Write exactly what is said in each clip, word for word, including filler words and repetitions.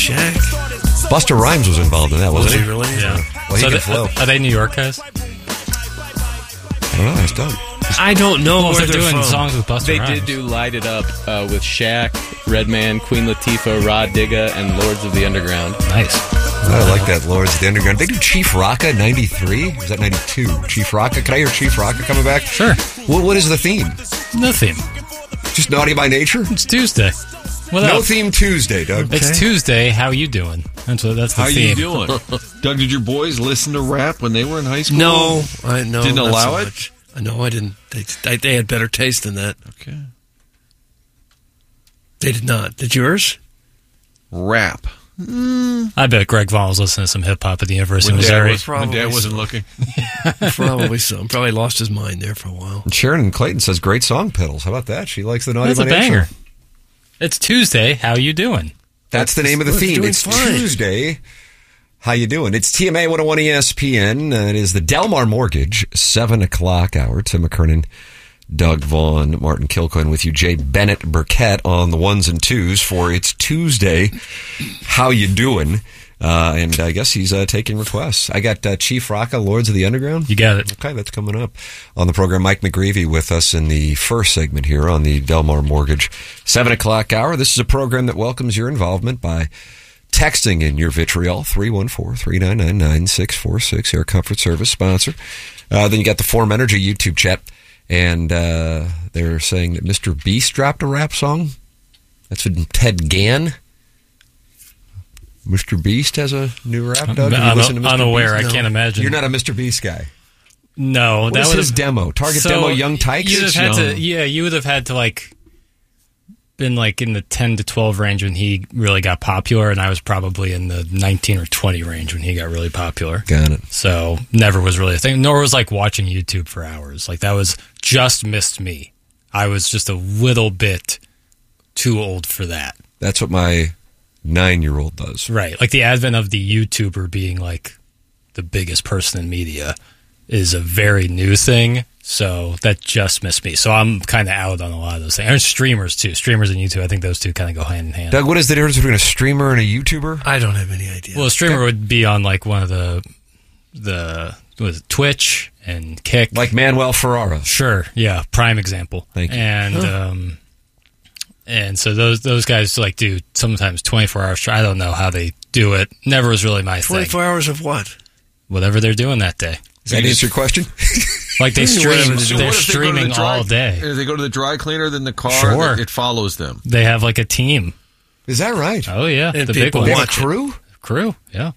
Shaq. Busta Rhymes was involved in that, wasn't Was he? he really? Yeah. Well, he so can they, flow. Are they New York guys? I don't know. Ask Doug. I don't know Well, where they're, they're doing from. songs with Busta They Rhymes. did do Light It Up uh, with Shaq, Redman, Queen Latifah, Rod Digga, and Lords of the Underground. Nice. I like that, Lords of the Underground. They do Chief Rocka ninety-three? Or was that ninety-two? Chief Rocka? Can I hear Chief Rocka coming back? Sure. What, what is the theme? No theme. Just Naughty by Nature? It's Tuesday. What No else? theme Tuesday, Doug. It's Tuesday. How you doing? That's what. That's the How theme. you doing? Doug, did your boys listen to rap when they were in high school? No, I no, Didn't not allow so it? much. No, I didn't. They, they, they had better taste than that. Okay. They did not. Did yours? Rap. I bet Greg Vaughn was listening to some hip hop at the University When of dad, Missouri. was, when dad wasn't looking. Probably so. Probably lost his mind there for a while. And Sharon Clayton says, great song, Piddles. How about that? She likes the Naughty That's by a Nature. banger. It's Tuesday. How you doing? That's the name of the Well, it's theme. doing It's fine. Tuesday. How you doing? It's T M A one oh one E S P N. Uh, it is the Delmar Mortgage, seven o'clock hour. Tim McKernan, Doug Vaughn, Martin Kilcoyne with you. Jay Bennett Burkett on the ones and twos for It's Tuesday. How you doing? Uh, and I guess he's uh, taking requests. I got uh, Chief Rocka, Lords of the Underground. You got it. Okay, that's coming up on the program. Mike McGreevy with us in the first segment here on the Delmar Mortgage seven o'clock hour. This is a program that welcomes your involvement by texting in your vitriol, three one four, three nine nine, nine six four six, Air Comfort Service sponsor. Uh, then you got the Form Energy YouTube chat, and uh, they're saying that Mister Beast dropped a rap song. That's from Ted Gann. Mister Beast has a new rap, Doug? Have you I'm listened to Mister unaware. Beast? I can't imagine. You're not a Mister Beast guy. No, What that is would his have demo? Target so demo, Young Tykes? You'd have had Young. to, yeah, you would have had to like been like in the ten to twelve range when he really got popular, and I was probably in the nineteen or twenty range when he got really popular. Got it. So never was really a thing. Nor was like watching YouTube for hours. Like that was just missed me. I was just a little bit too old for that. That's what my nine-year-old does. Right. Like the advent of the YouTuber being like the biggest person in media is a very new thing. So that just missed me. So I'm kind of out on a lot of those things. And streamers too. Streamers and YouTube. I think those two kind of go hand in hand. Doug, what is the difference between a streamer and a YouTuber? I don't have any idea. Well, a streamer would be on like one of the the what is it, Twitch and Kick. Like Manuel Ferrara. Sure, yeah, prime example. Thank you. And um, and so those those guys like do sometimes twenty-four hours. I don't know how they do it. Never was really my thing. twenty-four hours of what? Whatever they're doing that day. Does that answer your question? Like they stream, Whatever they do. So they're what if they go to the streaming dry- all day. If they go to the dry cleaner, then the car, Sure. it, it follows them. They have like a team. Is that right? Oh yeah, And the big people one. They have a watch it. crew? Crew. Yeah,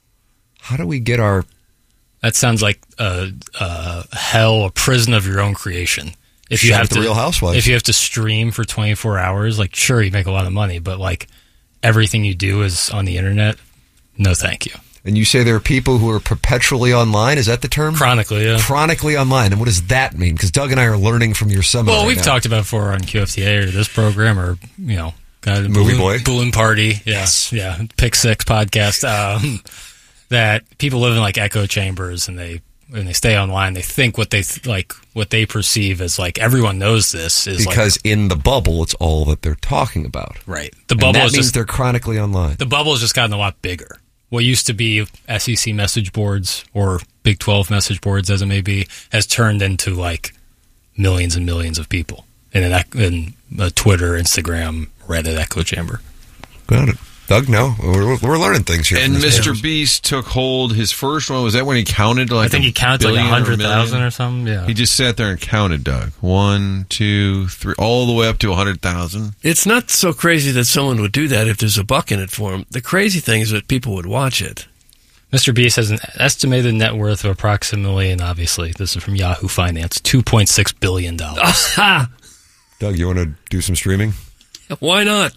How do we get our... that sounds like a, a hell, a prison of your own creation. If Shot you have at the to, Real Housewives. if you have to stream for twenty-four hours, like sure you make a lot of money, but like everything you do is on the internet. No, thank you. And you say there are people who are perpetually online? Is that the term? Chronically, yeah. Chronically online. And what does that mean? Because Doug and I are learning from your seminar. Well, right we've now. talked about it before on Q F T A or this program or, you know, kind of Movie balloon, Boy. Balloon Party. Yeah. Yes. Yeah. Pick Six podcast. Um, that people live in like echo chambers and they, when they stay online, they think what they th- like, what they perceive as like everyone knows this is Because like, in the bubble, it's all that they're talking about. right. The And bubble that is means just, they're chronically online. the bubble has just gotten a lot bigger. What used to be S E C message boards or Big twelve message boards, as it may be, has turned into like millions and millions of people in an ec- in a Twitter, Instagram, Reddit echo chamber. Got it. Doug, no. We're, we're learning things here. And from this Mister program. Beast took hold. His first one, was that when he counted like I think a he counted like billion a or hundred million? thousand or something. Yeah, He just sat there and counted, Doug. One, two, three, all the way up to a hundred thousand. It's not so crazy that someone would do that if there's a buck in it for him. The crazy thing is that people would watch it. Mister Beast has an estimated net worth of approximately, and obviously this is from Yahoo Finance, two point six billion dollars. Ha! Doug, you want to do some streaming? Why not?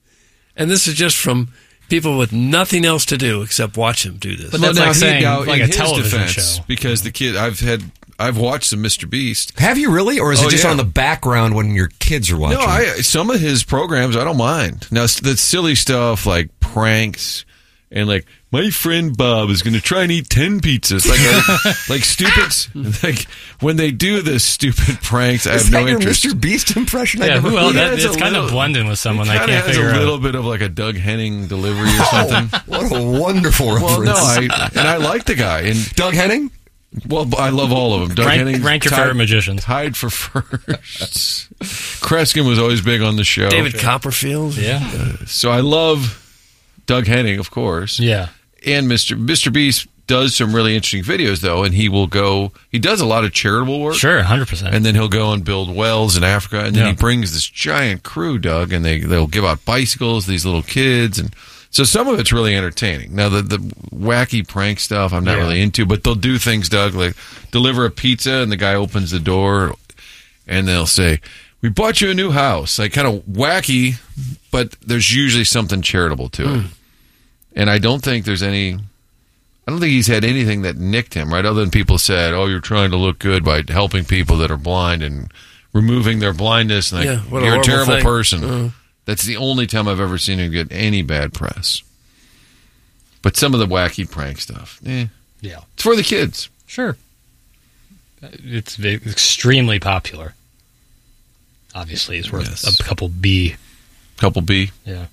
And this is just from people with nothing else to do except watch him do this. But that's like saying now, like in a his television defense, show. because the kid I've had I've watched some Mister Beast. Have you really? Or is it Oh, just yeah. on the background when your kids are watching? No, I some of his programs I don't mind. Now the silly stuff like pranks and like my friend Bob is going to try and eat ten pizzas. Like, like, like stupid, like when they do this stupid pranks, I Is have that no your interest. Mister Beast impression? I Yeah, never who else? heard. That, it's it's a kind little- of blending with someone It I kinda can't has figure a out. little bit of like a Doug Henning delivery or something. What a wonderful Well, reference. no, I and I like the guy, and Doug Henning? well, I love all of them. Doug Rank- Henning, rank your favorite magicians. tied for first. Kreskin was always big on the show. David Copperfield. Yeah. So I love Doug Henning, of course. Yeah. And Mister Mister Beast does some really interesting videos, though, and he will go. He does a lot of charitable work. Sure, one hundred percent. And then he'll go and build wells in Africa, and then Yeah. he brings this giant crew, Doug, and they they'll give out bicycles to these little kids, and so some of it's really entertaining. Now the the wacky prank stuff I'm not Yeah. really into, but they'll do things, Doug, like deliver a pizza, and the guy opens the door, and they'll say, "We bought you a new house," like kind of wacky, but there's usually something charitable to it. And I don't think there's any. I don't think he's had anything that nicked him, right? Other than people said, "Oh, you're trying to look good by helping people that are blind and removing their blindness." And like, Yeah, what a you're a horrible terrible thing. person. Uh. That's the only time I've ever seen him get any bad press. But some of the wacky prank stuff, eh, Yeah. it's for the kids. Sure. It's ve- extremely popular. Obviously, it's worth Yes. a couple B. Couple B. Yeah.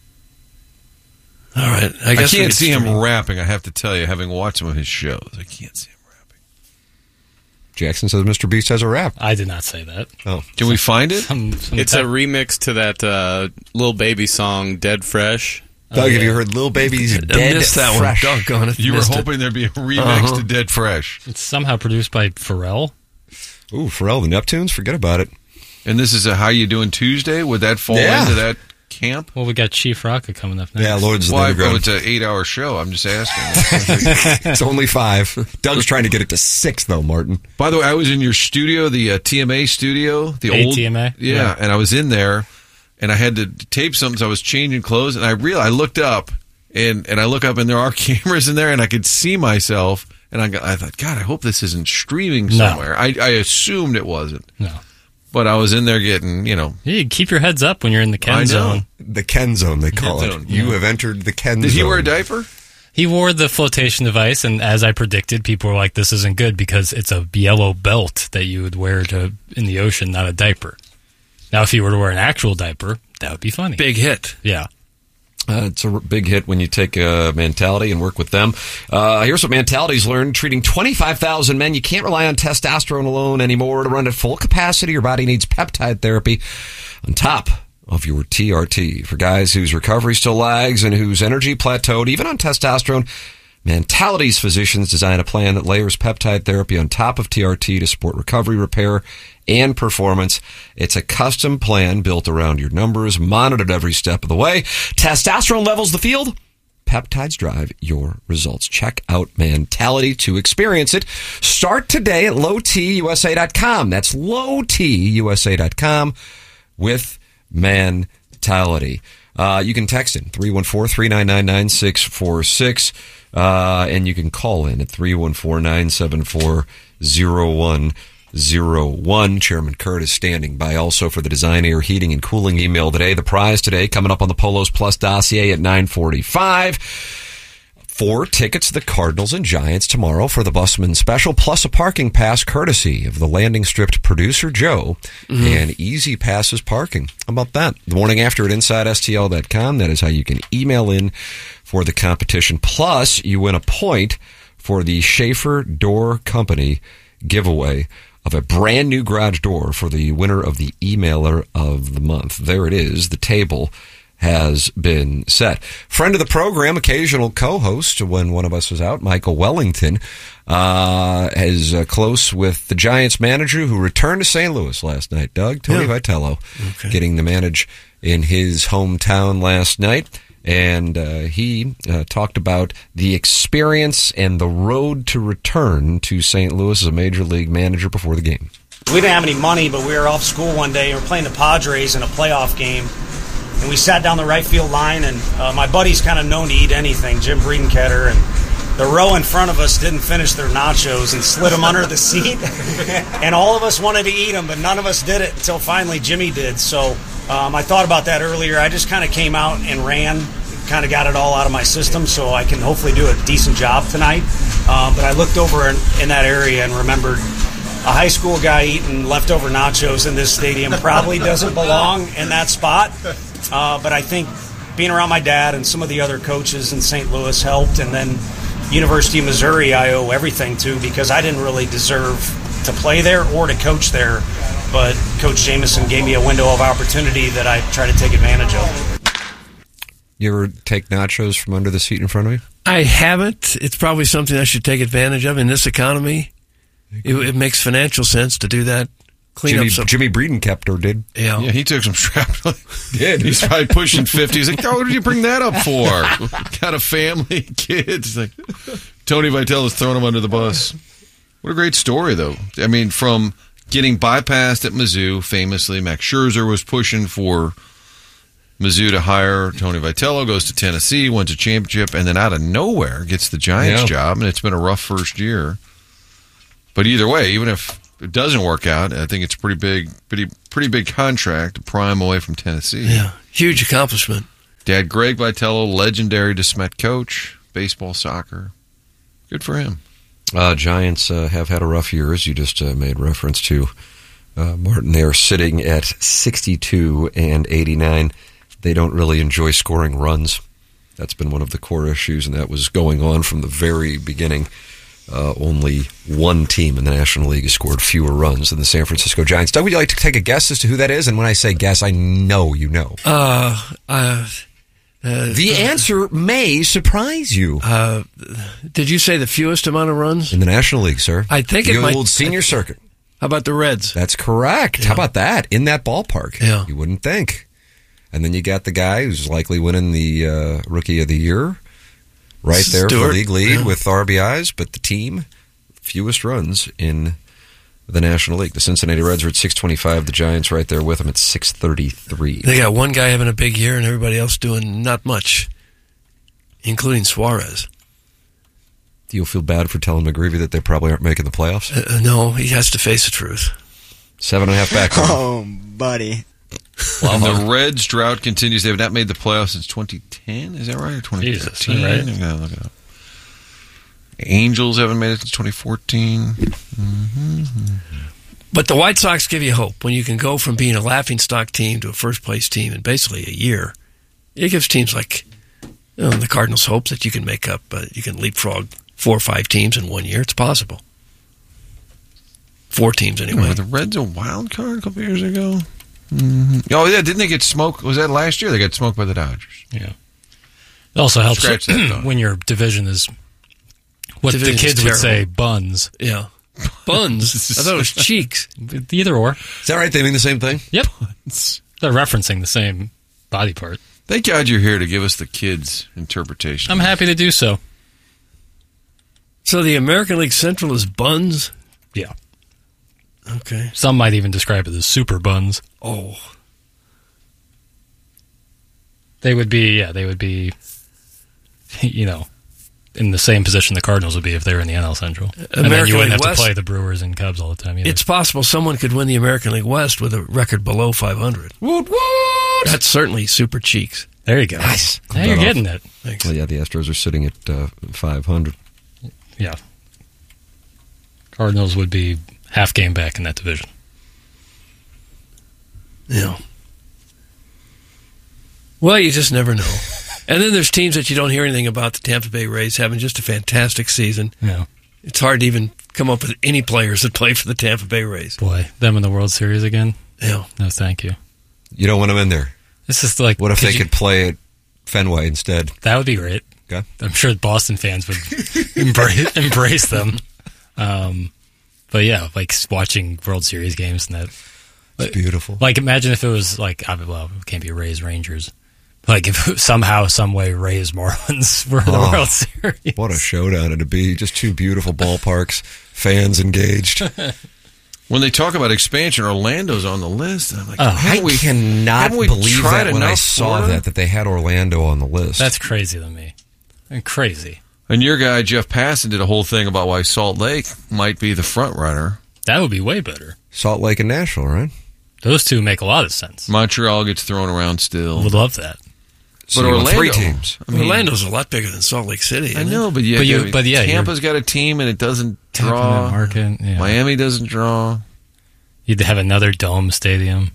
All right. I I, guess we can't could see him stream. rapping. I have to tell you, having watched some of his shows, I can't see him rapping. Jackson says Mister Beast has a rap. I did not say that. Oh. Can we find it? Some, some It's tech- a remix to that uh, Lil Baby song, Dead Fresh. Doug, Oh, have yeah. you heard Lil Baby's I Dead missed that Fresh? one. Doggone it. You were Missed it. hoping there'd be a remix Uh-huh. to Dead Fresh. It's somehow produced by Pharrell. Ooh, Pharrell, the Neptunes? Forget about it. And this is a How You Doing Tuesday? Would that fall Yeah. into that camp? Well, we got Chief Rocket coming up next. Yeah, Lords of the Well, I- oh, Underground. it's an eight-hour show. I'm just asking. It's only five. Doug's trying to get it to six, though, Martin. By the way, I was in your studio, the uh, T M A studio, the A old T M A? Yeah, Yeah. and I was in there, and I had to tape something. So I was changing clothes, and I realized I looked up, and and I look up, and there are cameras in there, and I could see myself, and I got, I thought, God, I hope this isn't streaming No. somewhere. I, I assumed it wasn't, No. but I was in there getting, you know. You keep your heads up when you're in the I Ken know. zone. The Ken Zone, they call Ken it. Zone, You yeah. have entered the Ken Did Zone. he wear a diaper? He wore the flotation device, and as I predicted, people were like, "This isn't good because it's a yellow belt that you would wear to in the ocean, not a diaper." Now, if he were to wear an actual diaper, that would be funny. Big hit. Yeah. Uh, it's a r- big hit when you take uh, Mentality and work with them. Uh, here's what Mentality's learned. Treating twenty-five thousand men, you can't rely on testosterone alone anymore. To run at full capacity, your body needs peptide therapy on top of your T R T. For guys whose recovery still lags and whose energy plateaued, even on testosterone, Mentality's physicians design a plan that layers peptide therapy on top of T R T to support recovery, repair, and performance. It's a custom plan built around your numbers, monitored every step of the way. Testosterone levels the field. Peptides drive your results. Check out Mentality to experience it. Start today at low t u s a dot com. That's low t u s a dot com with Mentality. Uh, you can text in three one four, three nine nine, nine six four six, uh, and you can call in at three one four, nine seven four, zero one zero one. Chairman Kurt is standing by also for the Design Air Heating and Cooling email today. The prize today coming up on the Polos Plus dossier at nine forty-five. Four tickets to the Cardinals and Giants tomorrow for the Busman Special, plus a parking pass courtesy of the landing strip producer Joe and Easy Passes Parking. How about that? The morning after at inside s t l dot com. That is how you can email in for the competition. Plus, you win a point for the Schaefer Door Company giveaway of a brand new garage door for the winner of the emailer of the month. There it is. The table has been set. Friend of the program, occasional co-host when one of us was out, Michael Wellington, uh, is uh, close with the Giants manager who returned to Saint Louis last night, Doug, Tony Yeah. Vitello, Okay. getting to manage in his hometown last night. And uh, he uh, talked about the experience and the road to return to Saint Louis as a major league manager before the game. We didn't have any money, but we were off school one day. We were playing the Padres in a playoff game, and we sat down the right field line, and uh, my buddy's kind of known to eat anything, Jim Breedenketter, and the row in front of us didn't finish their nachos and slid them under the seat, and all of us wanted to eat them, but none of us did it until finally Jimmy did. So um, I thought about that earlier. I just kind of came out and ran kind of got it all out of my system, so I can hopefully do a decent job tonight. Um, but I looked over in, in that area and remembered a high school guy eating leftover nachos in this stadium probably doesn't belong in that spot. Uh, but I think being around my dad and some of the other coaches in Saint Louis helped, and then University of Missouri I owe everything to, because I didn't really deserve to play there or to coach there, but Coach Jameson gave me a window of opportunity that I try to take advantage of. You ever take nachos from under the seat in front of you? I haven't. It's probably something I should take advantage of in this economy. It, it makes financial sense to do that. Clean Jimmy, up some. Jimmy Breedenkepter did. Yeah. Yeah, he took some shrapnel. Did. He's probably pushing fifty. He's like, oh, what did you bring that up for? Got a family, kids. Like, Tony Vitello is throwing him under the bus. What a great story, though. I mean, from getting bypassed at Mizzou, famously, Max Scherzer was pushing for Mizzou to hire Tony Vitello, goes to Tennessee, went to championship, and then out of nowhere gets the Giants Yeah. job, and it's been a rough first year. But either way, even if it doesn't work out, I think it's a pretty big, pretty, pretty big contract, a prime away from Tennessee. Yeah. Huge accomplishment. Dad Greg Vitello, legendary DeSmet coach, baseball, soccer. Good for him. Uh, Giants uh, have had a rough year, as you just uh, made reference to. Uh, Martin, they are sitting at sixty-two and eighty-nine. They don't really enjoy scoring runs. That's been one of the core issues, and that was going on from the very beginning. Uh, only one team in the National League has scored fewer runs than the San Francisco Giants. Doug, would you like to take a guess as to who that is? And when I say guess, I know you know. Uh, uh, uh, the answer may surprise you. Uh, did you say the fewest amount of runs? In the National League, sir. I think the it might- old senior circuit. How about the Reds? That's correct. Yeah. How about that? In that ballpark. Yeah. You wouldn't think. And then you got the guy who's likely winning the uh, Rookie of the Year right there for Stewart. the league lead Yeah. with R B Is, but the team, fewest runs in the National League. The Cincinnati Reds are at six twenty-five. The Giants right there with them at six thirty-three. They got one guy having a big year and everybody else doing not much, including Suarez. Do you feel bad for telling McGreevy that they probably aren't making the playoffs? Uh, no, he has to face the truth. Seven and a half back. Oh, buddy. And the Reds drought continues. They have not made the playoffs since twenty ten. Is that right? Or twenty thirteen? Jesus, right? I gotta look it up. Angels haven't made it since twenty fourteen. Mm-hmm. But the White Sox give you hope. When you can go from being a laughingstock team to a first-place team in basically a year, it gives teams like you know, the Cardinals hope that you can make up, uh, you can leapfrog four or five teams in one year. It's possible. Four teams anyway. Were the Reds a wild card a couple years ago? Mm-hmm. Oh, yeah. Didn't they get smoked? Was that last year? They got smoked by the Dodgers. Yeah. It also helps Scratch that thought. when your division is what Division's the kids would terrible. say buns. Yeah. Buns. I thought it was cheeks. Either or. Is that right? They mean the same thing? Yep. They're referencing the same body part. Thank God you're here to give us the kids' interpretation. I'm happy to do so. So the American League Central is buns? Yeah. Okay. Some might even describe it as super buns. Oh. They would be, yeah, they would be, you know, in the same position the Cardinals would be if they were in the N L Central. and then American you wouldn't League have West- to play the Brewers and Cubs all the time either. It's possible someone could win the American League West with a record below five hundred. Woot woot! That's certainly super cheeks. there you go. Nice. Now you're Cut off. getting it. Thanks. Well, yeah, the Astros are sitting at uh, five hundred. Yeah. Cardinals would be half game back in that division. Yeah. Well, you just never know. And then there's teams that you don't hear anything about. The Tampa Bay Rays having just a fantastic season. Yeah. It's hard to even come up with any players that play for the Tampa Bay Rays. Boy, them in the World Series again? Yeah. No, thank you. You don't want them in there. This is like, What if they you- could play at Fenway instead? That would be great. Okay. I'm sure Boston fans would embrace, embrace them. Um, but yeah, like watching World Series games and that. It's beautiful. Like, imagine if it was like, I- well, it can't be Rays Rangers. Like, if it was somehow, some way, Rays Marlins were in the Oh, World Series. What a showdown it'd be. Just two beautiful ballparks, fans engaged. When they talk about expansion, Orlando's on the list. And I'm like, Oh, haven't I we, cannot haven't we believe tried that when I enough saw Florida? that, that they had Orlando on the list. That's crazy to me. And crazy. And your guy, Jeff Passan, did a whole thing about why Salt Lake might be the front runner. That would be way better. Salt Lake and Nashville, right? Those two make a lot of sense. Montreal gets thrown around still. Would love that. So but you want Orlando, three teams. I mean, Orlando's a lot bigger than Salt Lake City. I isn't know, it? but yeah, But you- yeah, but yeah, Tampa's got a team and it doesn't Tampa draw. market, yeah. Miami doesn't draw. You'd have another dome stadium.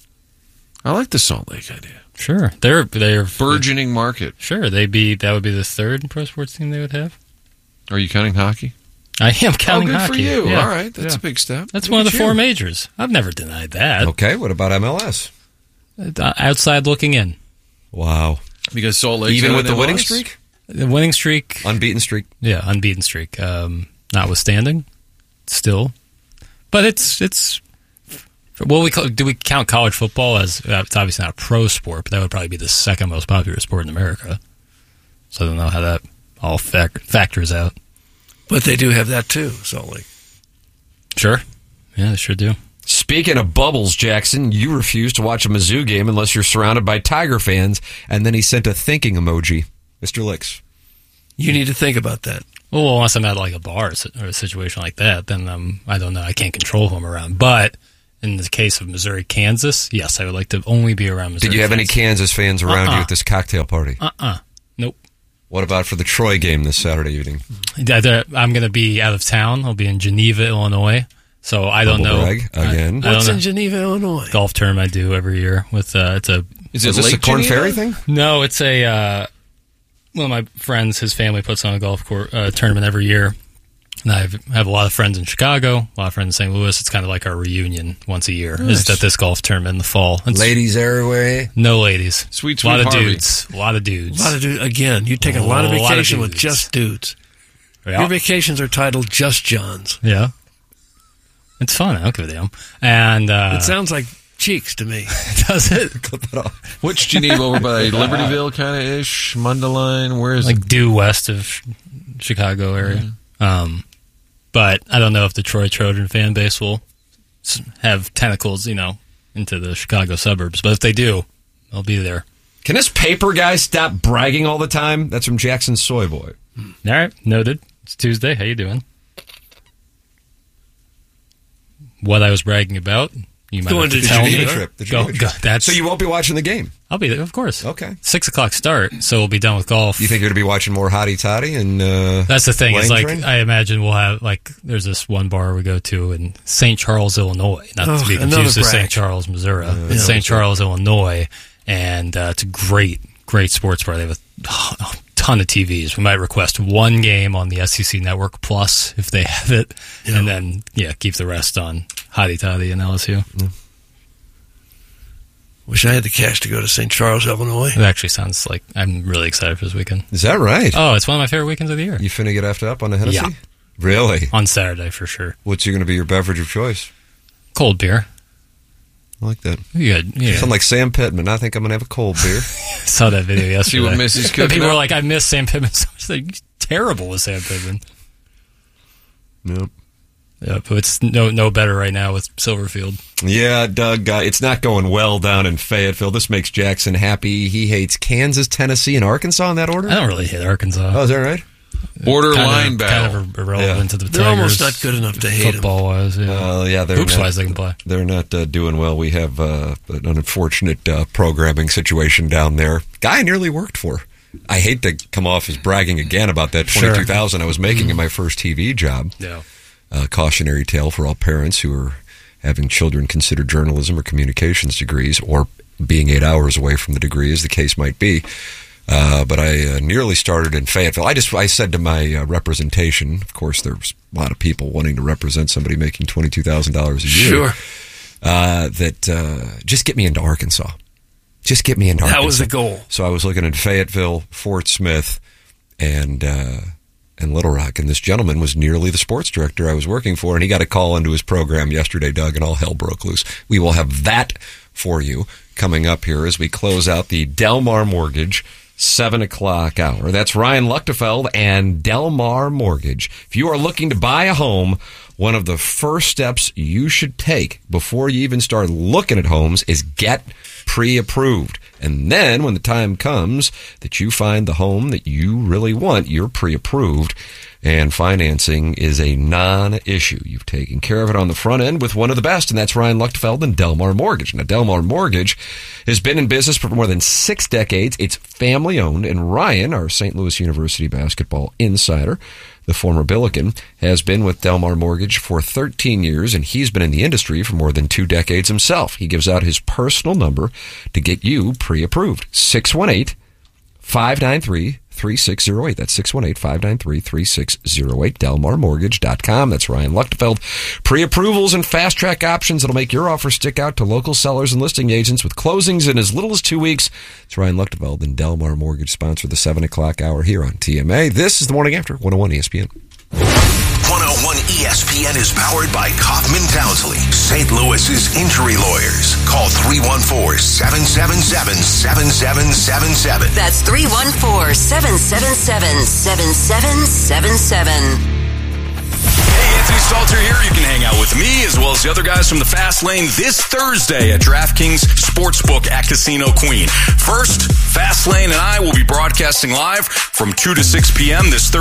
I like the Salt Lake idea. Sure, they're they're Burgeoning market. Sure, they'd be that would be the third pro sports team they would have. Are you counting hockey? I am counting oh, good hockey. for you. Yeah. All right, that's Yeah. a big step. That's Look one of at the you. four majors. I've never denied that. Okay, what about M L S? Uh, Outside looking in, Wow. Because Salt Lake, Even with the winning streak? the winning streak, Unbeaten streak. yeah, unbeaten streak, um, notwithstanding, still, but it's it's. Well, we call, do we count college football as uh, it's obviously not a pro sport, but that would probably be the second most popular sport in America. So I don't know how that all fac- factors out. But they do have that too, Salt Lake. Sure, yeah, they sure do. Speaking of bubbles, Jackson, you refuse to watch a Mizzou game unless you're surrounded by Tiger fans, and then he sent a thinking emoji. Mister Licks. You need to think about that. Well, unless I'm at like a bar or a situation like that, then um, I don't know. I can't control who I'm around. But in the case of Missouri, Kansas, yes, I would like to only be around Missouri. Did you have any fans. Kansas fans around Uh-uh. you at this cocktail party? Uh-uh. Nope. What about for the Troy game this Saturday evening? I'm going to be out of town. I'll be in Geneva, Illinois. So I don't Humble know. brag again. I, I What's don't in know. Geneva, Illinois? Golf tournament I do every year with uh, it's a Is, Is it this Lake a Corn Geneva? Ferry thing? no, it's a uh, one of my friends. His family puts on a golf court, uh, tournament every year, and I have, have a lot of friends in Chicago, a lot of friends in Saint Louis. It's kind of like our reunion once a year. Is at this golf tournament in the fall? It's, Ladies everywhere. no ladies, Sweet, a lot sweet of Harvey. dudes, a lot of dudes. A lot of dudes. Again, you take a A lot of lot of vacation with dudes. just dudes. Yeah. Your vacations are titled Just Johns. Yeah. It's fun. I don't give a damn. And uh, It sounds like Cheeks to me. does it Which Geneva over by Libertyville kind of ish? Mundelein? Where is like it? due west of Chicago area? Um, but I don't know if the Troy Trojan fan base will s- have tentacles, you know, into the Chicago suburbs. But if they do, I'll be there. Can this paper guy stop bragging all the time? That's from Jackson Soy Boy. All right, noted. It's Tuesday. How you doing? What I was bragging about, you might Going have to to tell Geneva me. trip. The Go, Geneva go, trip. that's So you won't be watching the game. I'll be there, of course. Okay. Six o'clock start, so we'll be done with golf. You think you're going to be watching more Hottie Toddy and uh, That's the thing. Is Lane like Train? I imagine we'll have like there's this one bar we go to in Saint Charles, Illinois. Not Oh, to be another confused with brag. Saint Charles, Missouri. Uh, it's Saint Charles, Illinois, and uh, it's a great, great sports bar. They have a ton of T Vs. We might request one game on the S E C Network Plus if they have it, Yeah. and then yeah, keep the rest on Hottie Toddy and L S U. Wish I had the cash to go to Saint Charles, Illinois. It actually sounds like I'm really excited for this weekend. Is that right? Oh, it's one of my favorite weekends of the year. You finna get effed up on the Hennessy? Yeah. Really? On Saturday for sure. What's going to be your beverage of choice? Cold beer. I like that. You good? Yeah. Sound like Sam Pittman. I think I'm going to have a cold beer. Saw that video yesterday. See what Missy's And cooking people were up? like, I miss Sam Pittman so much. Like, he's terrible with Sam Pittman. Nope. Yeah, but it's no no better right now with Silverfield. Yeah, Doug, uh, it's not going well down in Fayetteville. This makes Jackson happy. He hates Kansas, Tennessee, and Arkansas in that order? I don't really hate Arkansas. Oh, is that right? Borderline kind battle. of, kind of irrelevant Yeah. to the They're Tigers. almost not good enough to hate 'em. Football wise, yeah. Uh, yeah, they're Hoops not, wise, they can play. They're not uh, doing well. We have uh, an unfortunate uh, programming situation down there. Guy I nearly worked for. I hate to come off as bragging again about that Sure. twenty-two thousand I was making in my first T V job. Yeah. Uh, cautionary tale for all parents who are having children consider journalism or communications degrees, or being eight hours away from the degree, as the case might be. Uh, but I uh, nearly started in Fayetteville. I just I said to my uh, representation, of course, there's a lot of people wanting to represent somebody making twenty-two thousand dollars a year. Sure. Uh, that uh, just get me into Arkansas. Just get me into Arkansas. That was the goal. So I was looking at Fayetteville, Fort Smith, and uh, and Little Rock. And this gentleman was nearly the sports director I was working for, and he got a call into his program yesterday, Doug, and all hell broke loose. We will have that for you coming up here as we close out the Delmar Mortgage seven o'clock hour. That's Ryan Luchtefeld and Delmar Mortgage. If you are looking to buy a home, one of the first steps you should take before you even start looking at homes is get pre-approved. And then when the time comes that you find the home that you really want, you're pre-approved. And financing is a non-issue. You've taken care of it on the front end with one of the best, and that's Ryan Luchtfeld and Delmar Mortgage. Now, Delmar Mortgage has been in business for more than six decades. It's family-owned, and Ryan, our Saint Louis University basketball insider, the former Billiken, has been with Delmar Mortgage for thirteen years, and he's been in the industry for more than two decades himself. He gives out his personal number to get you pre-approved. six one eight, five nine three, three six zero eight. That's six one eight, five nine three, three six zero eight. Delmar Mortgage dot com. That's Ryan Luchtfeld. Pre-approvals and fast-track options that'll make your offer stick out to local sellers and listing agents with closings in as little as two weeks. It's Ryan Luchtfeld and Delmar Mortgage sponsor the seven o'clock hour here on T M A. This is the Morning After, one oh one E S P N. one oh one E S P N is powered by Kaufman Townsley, Saint Louis's injury lawyers. Call three one four, seven seven seven, seven seven seven seven. That's three one four, seven seven seven, seven seven seven seven. Hey, Anthony Stalter here. You can hang out with me as well as the other guys from the Fast Lane this Thursday at DraftKings Sportsbook at Casino Queen. First, Fast Lane and I will be broadcasting live from two to six p.m. this Thursday.